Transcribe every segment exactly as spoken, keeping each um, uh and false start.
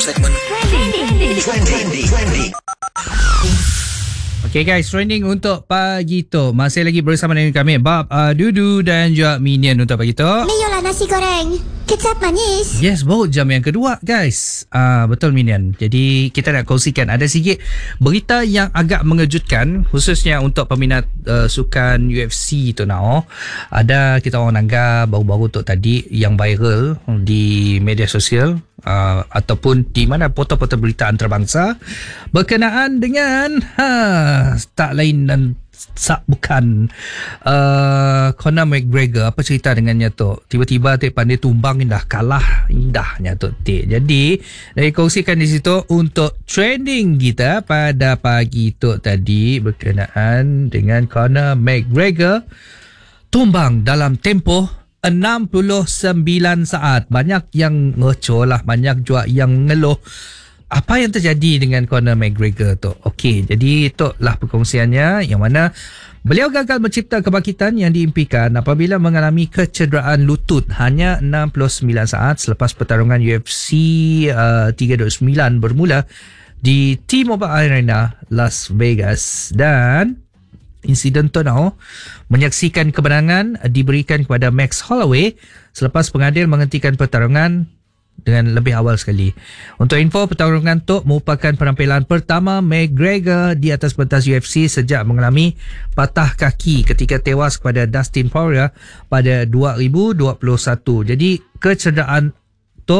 Segmen Trending. Trending. Trending. Okay guys, trending untuk pagi tu. Masih lagi bersama dengan kami Bab, uh, Dudu dan juga Minion untuk pagi tu. Mayolah nasi goreng kecap manis. Yes, baru jam yang kedua guys. uh, Betul Minion. Jadi kita nak kongsikan ada sikit berita yang agak mengejutkan, khususnya untuk peminat uh, sukan U F C tu now. Ada kita orang nanggah baru-baru tu tadi yang viral di media sosial, uh, ataupun di mana portal-portal berita antarabangsa berkenaan dengan ha, tak lain dan tak bukan uh, Conor McGregor. Apa cerita dengannya tu? Tiba-tiba Tek pandai tumbang indah, kalah indahnya tu Tek. Jadi dari kongsikan di situ untuk trending kita pada pagi tu tadi berkenaan dengan Conor McGregor tumbang dalam tempoh enam puluh sembilan saat. Banyak yang ngecoh lah, banyak juga yang ngeluh apa yang terjadi dengan Conor McGregor tu. Okey, jadi itulah perkongsiannya yang mana beliau gagal mencipta kebangkitan yang diimpikan apabila mengalami kecederaan lutut hanya enam puluh sembilan saat selepas pertarungan U F C uh, tiga dua sembilan bermula di T-Mobile Arena, Las Vegas. Dan insiden tu now menyaksikan kemenangan diberikan kepada Max Holloway selepas pengadil menghentikan pertarungan dengan lebih awal sekali. Untuk info, pertarungan tu merupakan penampilan pertama McGregor di atas pentas U F C sejak mengalami patah kaki ketika tewas kepada Dustin Poirier pada dua ribu dua puluh satu. Jadi kecederaan tu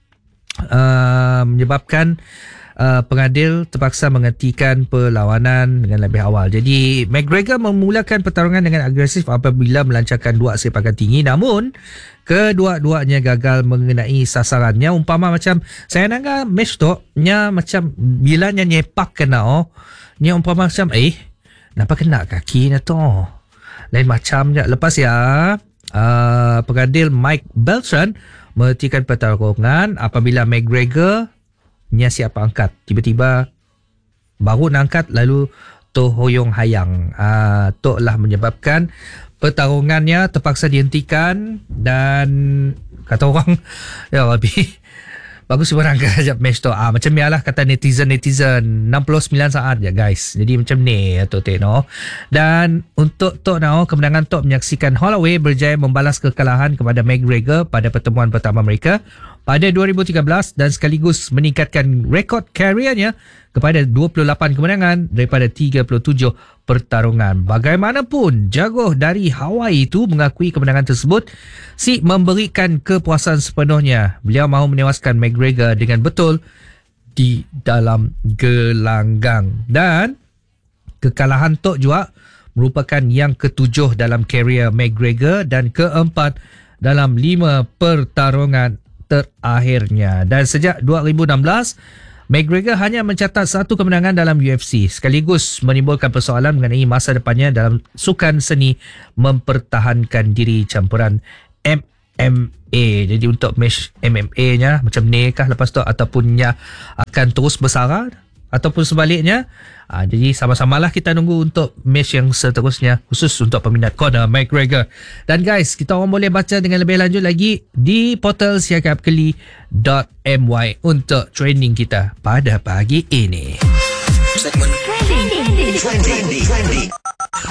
uh, menyebabkan Uh, pengadil terpaksa menghentikan perlawanan dengan lebih awal. Jadi McGregor memulakan pertarungan dengan agresif apabila melancarkan dua sepakan tinggi, namun kedua-duanya gagal mengenai sasarannya. Umpama macam saya nanggah match tu nya macam bila nya nyepak kena oh nya umpama macam eh kenapa kena kaki nya tu lain macam je. Lepas ya uh, pengadil Mike Beltran menghentikan pertarungan apabila McGregor nya siap angkat. Tiba-tiba baru nak angkat lalu to hoyong hayang. Ah, tu lah menyebabkan pertarungannya terpaksa dihentikan dan kata orang ya lebih bagus sebarang kejap match tu. Ah, macam ni lah kata netizen-netizen. enam puluh sembilan saat je guys. Jadi macam ni tu no. Dan untuk tu no, kemenangan tu menyaksikan Holloway berjaya membalas kekalahan kepada McGregor pada pertemuan pertama mereka pada dua ribu tiga belas dan sekaligus meningkatkan rekod kariernya kepada dua puluh lapan kemenangan daripada tiga puluh tujuh pertarungan. Bagaimanapun, jagoh dari Hawaii itu mengakui kemenangan tersebut si memberikan kepuasan sepenuhnya. Beliau mahu menewaskan McGregor dengan betul di dalam gelanggang. Dan kekalahan tu juga merupakan yang ketujuh dalam karier McGregor dan keempat dalam lima pertarungan terakhirnya. Dan sejak dua ribu enam belas McGregor hanya mencatat satu kemenangan dalam U F C, sekaligus menimbulkan persoalan mengenai masa depannya dalam sukan seni mempertahankan diri campuran M M A. Jadi untuk match M M A-nya macam ni kah lepas tu ataupun akan terus bersara ataupun sebaliknya. Ha, jadi sama-samalah kita nunggu untuk match yang seterusnya khusus untuk peminat Conor McGregor. Dan guys, kita orang boleh baca dengan lebih lanjut lagi di portal siakap keli dot my untuk trending kita pada pagi ini. Segmen Trending. Trending. Trending.